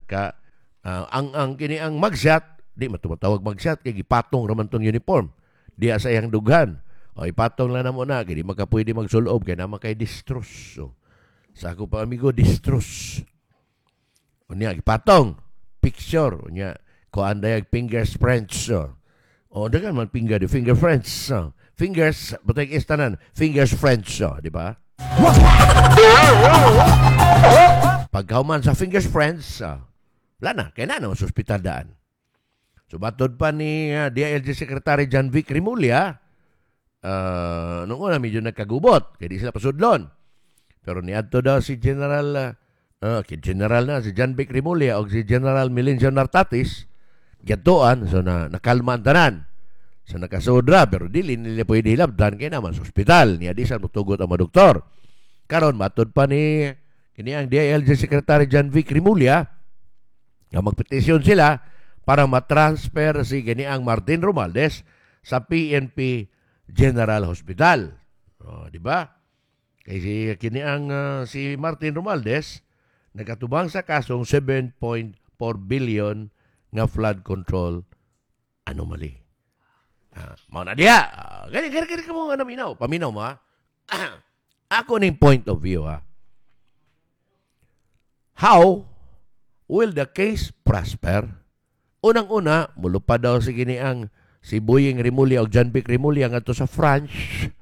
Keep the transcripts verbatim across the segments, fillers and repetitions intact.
ka uh, ang ang kini ang magshot di matumatawag magshot kay gipatong raman tong uniform diya sa iyang dughan o ipatong lang na mo na kay di makapwede magsulob kay naman kay distrus so, sa ako pa amigo distrus unya ipatong picture unya ko anday fingers French so. O dagan man finger di finger French so. Fingers butay istanan fingers French so, di ba? Pagkauman sa fingers friends, uh, wala na, kaya na naman sa ospital daan. So, batod pa ni uh, D I L G Secretary John Vic Rimulya, uh, noong una medyo nagkagubot, kaya di sila pasudlon. Pero niadto daw si General, uh, uh, General na, si John Vic Rimulya o si General Melencio Nartatis, gatuan, so na, nakalman tanan. So, nakasudra, pero dili nila pwede hilabdan, kaya naman sa ospital. Niya di sa mutugot ang mga doktor. Karon matod pa ni kini ang D I L G Secretary John Vic Rimulya nga magpetisyon sila para matransfer si kini ang Martin Romualdez sa P N P General Hospital. Oh, di ba? Kay si kini ang uh, si Martin Romualdez nagkatubang sa kasong seven point four billion nga flood control anomaly. Ah, mao na diha. Ah, gani gani gani kamo nga naminaw. Paminaw mo ha. Ako ning point of view ha. How will the case prosper? Unang-una, mulupad daw si gini ang si Boying Rimulya o John Vic Rimulya nga to sa France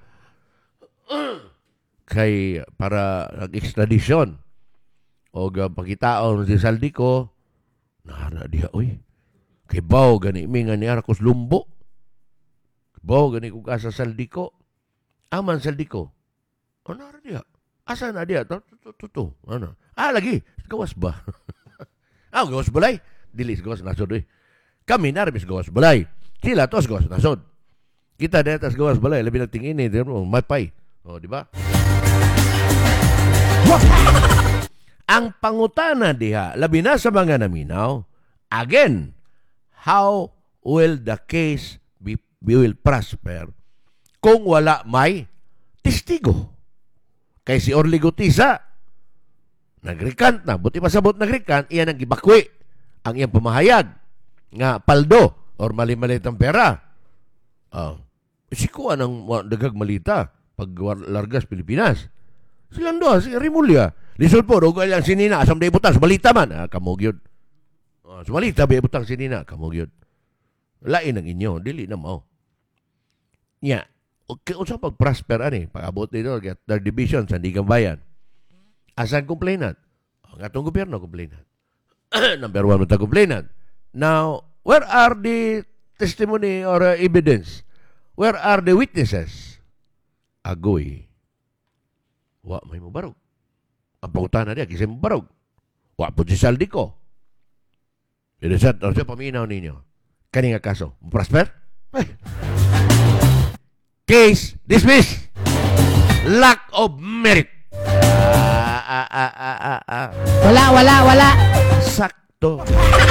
kay para nag-extradition o pagkitaon si Saldico na diha oy kay baw gani mi nga ni Arcos Lumbo baw gani ko ka sa Saldico aman Saldico ano na diha asa na diha to ano ah lagi gawas ba ah gawas balay dili gawas nasod eh kami na rin gawas balay sila tos gawas nasod kita dito gawas balay labi na tingin eh may pay o di ba ang pangutana diha labi na sa mga naminaw again how will the case be, be will prosper kung wala may testigo kay si Orly Gutisa nagrikant na buti pasabot nagrikant iyan ang gibakwi ang iyang pamahayag nga paldo or mali-mali ang pera uh, si kuha ng dagag malita pag largas Pilipinas silang doon si Rimulya lisod po doon ang sinina asam na ibutang sumalita man ah, kamog yun uh, sumalita ba ibutang sinina kamog yun lain ang inyo dili na mo nya yeah. Okay, unsa pag prosper ani pag-abot nito get third division sa Digang Bayan. Asan complainant? Ang atong gobyerno complainant. Number one ta complainant. Now, where are the testimony or uh, evidence? Where are the witnesses? Agoy. Wa may mubarog. Ang pangutana niya kisay mubarog. Wa po si Saldico. Inisat, o siya paminaw ninyo. Kani nga kaso, prosper? Ay. Case dismissed. Lack of merit. Ah, ah, ah, ah, ah, ah. Wala, wala, wala. Sakto.